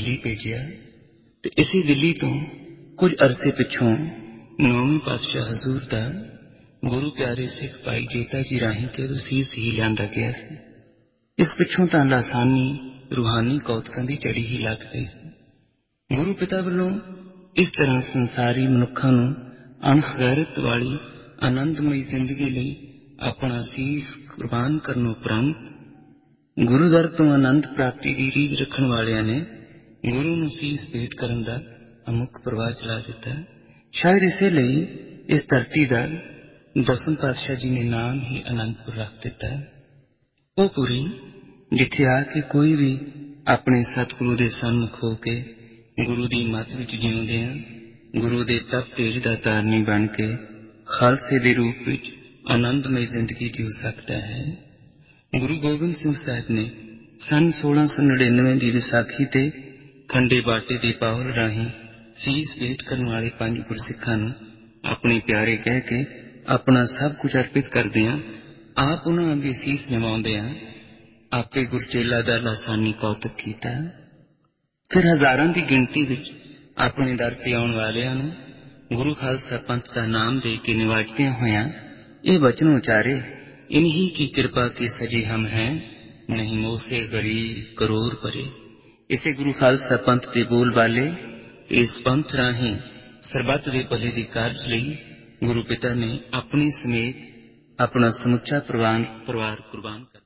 ਦਿੱਲੀ ਭੇਜਿਆ ਤੇ ਇਸੇ ਦਿੱਲੀ ਤੋਂ ਕੁਝ ਅਰਸੇ ਪਿੱਛੋਂ 9ਵੇਂ ਪਾਤਸ਼ਾਹ ਹਜ਼ੂਰ ਦਾ ਗੁਰੂ ਪਿਆਰੇ ਸਿੱਖ ਭਾਈ ਜੇਤਾ ਜੀ ਰਾਹੀਂ ਕੇਵਲ ਸੀਸ ਹੀ ਲਿਆਂਦਾ ਗਿਆ ਸੀ। ਇਸ ਪਿੱਛੋਂ ਤਾਂ ਲਾਸਾਨੀ ਰੂਹਾਨੀ ਕੌਤਕਾਂ ਦੀ ਝੜੀ ਹੀ ਲੱਗ ਗਈ ਸੀ। ਗੁਰੂ ਪਿਤਾ ਵੱਲੋਂ ਇਸ ਤਰ੍ਹਾਂ ਸੰਸਾਰੀ ਮਨੁੱਖਾਂ ਨੂੰ ਅਣਗੈਰਤ ਵਾਲੀ ਆਨੰਦਮਈ ਜ਼ਿੰਦਗੀ ਲਈ ਆਪਣਾ ਸੀਸ ਕੁਰਬਾਨ ਕਰਨ ਉਪਰੰਤ ਗੁਰੂ ਦਰ ਤੋਂ ਆਨੰਦ ਪ੍ਰਾਪਤੀ ਦੀ ਰੀਝ ਰੱਖਣ ਵਾਲਿਆਂ ਨੇ ਗੁਰੂ ਨੂੰ ਸੀਸ ਭੇਟ ਕਰਨ ਦਾ ਅਮੁੱਕ ਪ੍ਰਵਾਹ ਚਲਾ ਦਿੱਤਾ। ਸ਼ਾਇਦ ਇਸੇ ਲਈ ਇਸ ਧਰਤੀ ਦਾ 10ਵੇਂ ਪਾਤਸ਼ਾਹ ਜੀ ਨੇ ਨਾਮ ਹੀ ਅਨੰਦਪੁਰ ਰੱਖ ਦਿੱਤਾ। ਉਹ ਪੁਰੀ ਜਿੱਥੇ ਆ ਕੇ ਕੋਈ ਵੀ ਆਪਣੇ ਸਤਿਗੁਰੂ ਦੇ ਸਨਮੁਖ ਹੋ ਕੇ ਗੁਰੂ ਦੀ ਮੱਤ ਵਿੱਚ ਜਿਉਂਦਿਆਂ ਗੁਰੂ ਦੇ ਤਪ ਤੇਜ ਦਾ ਧਾਰਨੀ ਬਣ ਕੇ ਖਾਲਸੇ ਦੇ ਰੂਪ ਵਿੱਚ ਆਨੰਦਮਈ ਜ਼ਿੰਦਗੀ ਜਿਉ ਸਕਦਾ ਹੈ। ਗੁਰੂ ਗੋਬਿੰਦ ਸਿੰਘ ਸਾਹਿਬ ਨੇ ਸੰਨ 1699 ਦੀ ਵਿਸਾਖੀ ਤੇ ਖੰਡੇ ਬਾਟੇ ਦੇ ਪਾਵਲ ਰਾਹੀਂ ਸੀਸ ਭੇਟ ਕਰਨ ਵਾਲੇ 5 ਗੁਰਸਿੱਖਾਂ ਨੂੰ ਆਪਣੇ ਪਿਆਰੇ ਕਹਿ ਕੇ ਆਪਣਾ ਸਭ ਕੁਝ ਅਰਪਿਤ ਕਰਦਿਆਂ ਆਪ ਉਹਨਾਂ ਅੱਗੇ ਸੀਸ ਨਿਵਾਉਂਦਿਆਂ ਆਪੇ ਗੁਰਚੇਲਾ ਦਾ ਲਾਸਾਨੀ ਕੌਤਕ ਕੀਤਾ। ਫਿਰ ਹਜ਼ਾਰਾਂ ਦੀ ਗਿਣਤੀ ਵਿੱਚ ਆਪਣੇ ਦਰ ਤੇ ਆਉਣ ਵਾਲਿਆਂ ਨੂੰ ਗੁਰੂ ਖਾਲਸਾ ਪੰਥ ਦਾ ਨਾਮ ਦੇ ਕੇ ਨਿਵਾਜਦਿਆਂ ਹੋਇਆਂ ਇਹ ਵਚਨ ਉਚਾਰੇ, ਇਨਹੀ ਕੀ ਕਿਰਪਾ ਕੇ ਸਜੇ ਹਮ ਹੈ, ਨਹੀਂ ਮੋਸੇ ਗਰੀਬ ਕਰੋੜ ਪਰੇ। ਇਸੇ ਗੁਰੂ ਖਾਲਸਾ ਪੰਥ ਦੇ ਬੋਲ ਬਾਲੇ ਇਸ ਪੰਥ ਰਾਹੀਂ ਸਰਬੱਤ ਦੇ ਭਲੇ ਦੀ ਕਾਰਜ ਲਈ ਗੁਰੂ ਪਿਤਾ ਨੇ ਆਪਣੇ ਸਮੇਤ ਆਪਣਾ ਸਮੁੱਚਾ ਪਰਿਵਾਰ ਕੁਰਬਾਨ ਕਰ